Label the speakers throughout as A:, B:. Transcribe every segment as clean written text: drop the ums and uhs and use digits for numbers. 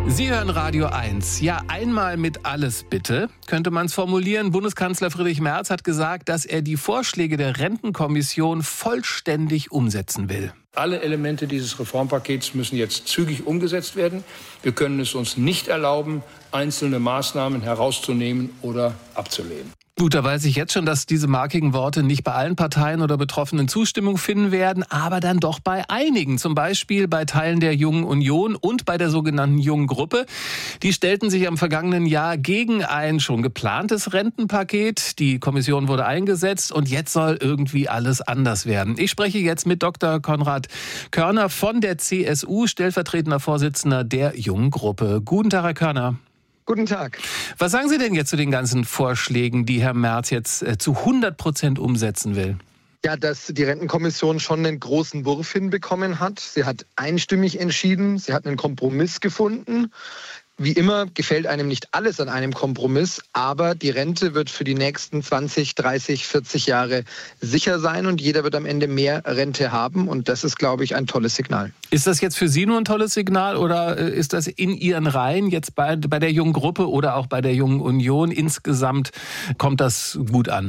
A: Sie hören Radio 1. Ja, einmal mit alles bitte, könnte man es formulieren. Bundeskanzler Friedrich Merz hat gesagt, dass er die Vorschläge der Rentenkommission vollständig umsetzen will.
B: Alle Elemente dieses Reformpakets müssen jetzt zügig umgesetzt werden. Wir können es uns nicht erlauben, einzelne Maßnahmen herauszunehmen oder abzulehnen.
A: Gut, da weiß ich jetzt schon, dass diese markigen Worte nicht bei allen Parteien oder Betroffenen Zustimmung finden werden, aber dann doch bei einigen. Zum Beispiel bei Teilen der Jungen Union und bei der sogenannten Jungen Gruppe. Die stellten sich am vergangenen Jahr gegen ein schon geplantes Rentenpaket. Die Kommission wurde eingesetzt und jetzt soll irgendwie alles anders werden. Ich spreche jetzt mit Dr. Konrad Körner von der CSU, stellvertretender Vorsitzender der Jungen Gruppe. Guten Tag, Herr Körner.
C: Guten Tag.
A: Was sagen Sie denn jetzt zu den ganzen Vorschlägen, die Herr Merz jetzt zu 100% umsetzen will?
C: Ja, dass die Rentenkommission schon einen großen Wurf hinbekommen hat. Sie hat einstimmig entschieden, sie hat einen Kompromiss gefunden. Wie immer gefällt einem nicht alles an einem Kompromiss, aber die Rente wird für die nächsten 20, 30, 40 Jahre sicher sein und jeder wird am Ende mehr Rente haben und das ist, glaube ich, ein tolles Signal.
A: Ist das jetzt für Sie nur ein tolles Signal oder ist das in Ihren Reihen jetzt bei der Jungen Gruppe oder auch bei der Jungen Union insgesamt, kommt das gut an?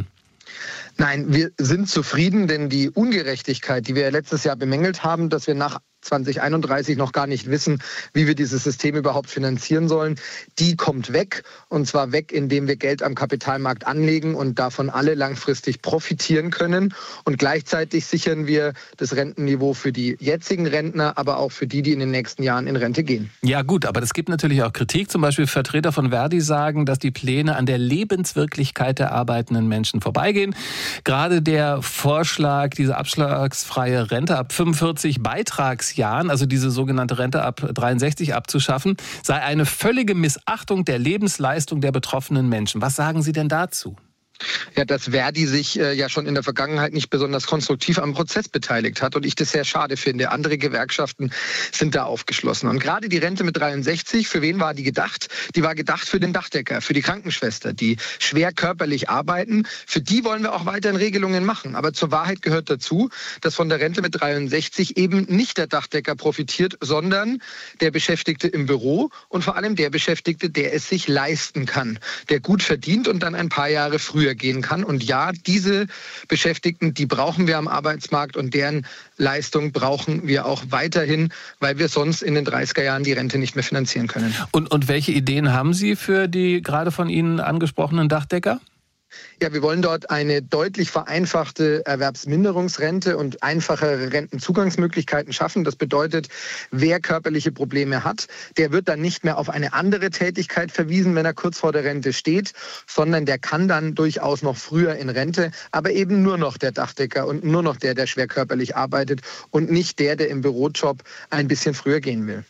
C: Nein, wir sind zufrieden, denn die Ungerechtigkeit, die wir letztes Jahr bemängelt haben, dass wir nach 2031 noch gar nicht wissen, wie wir dieses System überhaupt finanzieren sollen, die kommt weg. Und zwar weg, indem wir Geld am Kapitalmarkt anlegen und davon alle langfristig profitieren können. Und gleichzeitig sichern wir das Rentenniveau für die jetzigen Rentner, aber auch für die, die in den nächsten Jahren in Rente gehen.
A: Ja gut, aber es gibt natürlich auch Kritik. Zum Beispiel Vertreter von Verdi sagen, dass die Pläne an der Lebenswirklichkeit der arbeitenden Menschen vorbeigehen. Gerade der Vorschlag, diese abschlagsfreie Rente ab 45 Beitragsjahren, also diese sogenannte Rente ab 63 abzuschaffen, sei eine völlige Missachtung der Lebensleistung der betroffenen Menschen. Was sagen Sie denn dazu?
C: Ja, dass Verdi sich ja schon in der Vergangenheit nicht besonders konstruktiv am Prozess beteiligt hat und ich das sehr schade finde. Andere Gewerkschaften sind da aufgeschlossen. Und gerade die Rente mit 63, für wen war die gedacht? Die war gedacht für den Dachdecker, für die Krankenschwester, die schwer körperlich arbeiten. Für die wollen wir auch weiterhin Regelungen machen. Aber zur Wahrheit gehört dazu, dass von der Rente mit 63 eben nicht der Dachdecker profitiert, sondern der Beschäftigte im Büro und vor allem der Beschäftigte, der es sich leisten kann, der gut verdient und dann ein paar Jahre früher gehen kann. Und ja, diese Beschäftigten, die brauchen wir am Arbeitsmarkt und deren Leistung brauchen wir auch weiterhin, weil wir sonst in den 30er Jahren die Rente nicht mehr finanzieren können.
A: Und welche Ideen haben Sie für die gerade von Ihnen angesprochenen Dachdecker?
C: Ja, wir wollen dort eine deutlich vereinfachte Erwerbsminderungsrente und einfachere Rentenzugangsmöglichkeiten schaffen. Das bedeutet, wer körperliche Probleme hat, der wird dann nicht mehr auf eine andere Tätigkeit verwiesen, wenn er kurz vor der Rente steht, sondern der kann dann durchaus noch früher in Rente, aber eben nur noch der Dachdecker und nur noch der schwer körperlich arbeitet und nicht der im Bürojob ein bisschen früher gehen will.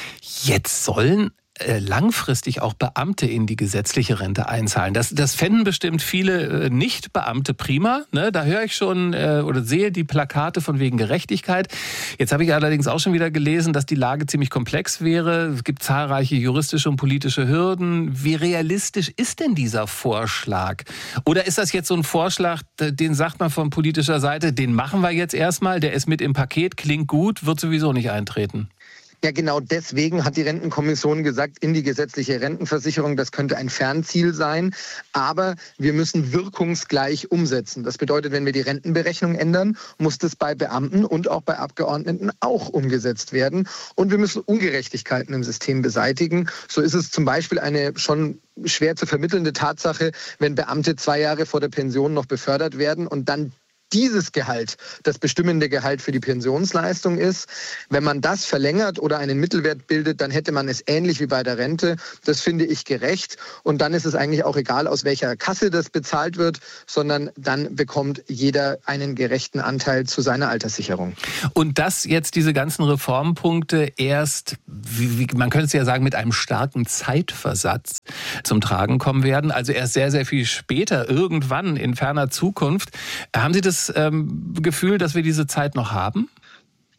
A: Jetzt sollen langfristig auch Beamte in die gesetzliche Rente einzahlen. Das fänden bestimmt viele Nicht-Beamte prima. Ne? Da höre ich schon oder sehe die Plakate von wegen Gerechtigkeit. Jetzt habe ich allerdings auch schon wieder gelesen, dass die Lage ziemlich komplex wäre. Es gibt zahlreiche juristische und politische Hürden. Wie realistisch ist denn dieser Vorschlag? Oder ist das jetzt so ein Vorschlag, den sagt man von politischer Seite, den machen wir jetzt erstmal, der ist mit im Paket, klingt gut, wird sowieso nicht eintreten?
C: Ja, genau deswegen hat die Rentenkommission gesagt, in die gesetzliche Rentenversicherung, das könnte ein Fernziel sein, aber wir müssen wirkungsgleich umsetzen. Das bedeutet, wenn wir die Rentenberechnung ändern, muss das bei Beamten und auch bei Abgeordneten auch umgesetzt werden. Und wir müssen Ungerechtigkeiten im System beseitigen. So ist es zum Beispiel eine schon schwer zu vermittelnde Tatsache, wenn Beamte 2 Jahre vor der Pension noch befördert werden und dann dieses Gehalt das bestimmende Gehalt für die Pensionsleistung ist. Wenn man das verlängert oder einen Mittelwert bildet, dann hätte man es ähnlich wie bei der Rente. Das finde ich gerecht. Und dann ist es eigentlich auch egal, aus welcher Kasse das bezahlt wird, sondern dann bekommt jeder einen gerechten Anteil zu seiner Alterssicherung.
A: Und dass jetzt diese ganzen Reformpunkte erst, man könnte es ja sagen, mit einem starken Zeitversatz zum Tragen kommen werden, also erst sehr, sehr viel später, irgendwann in ferner Zukunft. Haben Sie das Gefühl, dass wir diese Zeit noch haben?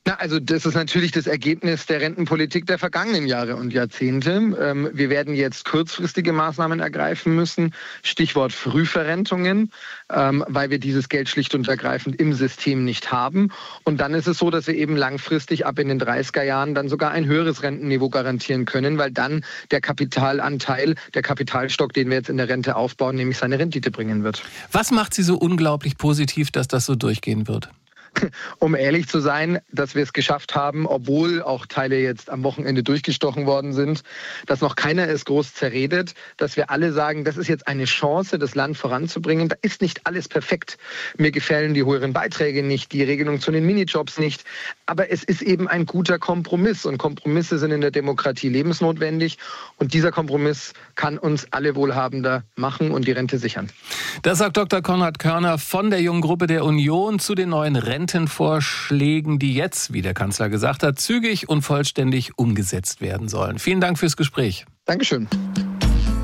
C: Also das ist natürlich das Ergebnis der Rentenpolitik der vergangenen Jahre und Jahrzehnte. Wir werden jetzt kurzfristige Maßnahmen ergreifen müssen, Stichwort Frühverrentungen, weil wir dieses Geld schlicht und ergreifend im System nicht haben. Und dann ist es so, dass wir eben langfristig ab in den 30er Jahren dann sogar ein höheres Rentenniveau garantieren können, weil dann der Kapitalanteil, der Kapitalstock, den wir jetzt in der Rente aufbauen, nämlich seine Rendite bringen wird.
A: Was macht Sie so unglaublich positiv, dass das so durchgehen wird?
C: Um ehrlich zu sein, dass wir es geschafft haben, obwohl auch Teile jetzt am Wochenende durchgestochen worden sind, dass noch keiner es groß zerredet, dass wir alle sagen, das ist jetzt eine Chance, das Land voranzubringen. Da ist nicht alles perfekt. Mir gefallen die höheren Beiträge nicht, die Regelung zu den Minijobs nicht. Aber es ist eben ein guter Kompromiss. Und Kompromisse sind in der Demokratie lebensnotwendig. Und dieser Kompromiss kann uns alle wohlhabender machen und die Rente sichern.
A: Das sagt Dr. Konrad Körner von der Jungen Gruppe der Union zu den neuen Rentenvorschlägen, die jetzt, wie der Kanzler gesagt hat, zügig und vollständig umgesetzt werden sollen. Vielen Dank fürs Gespräch.
C: Dankeschön.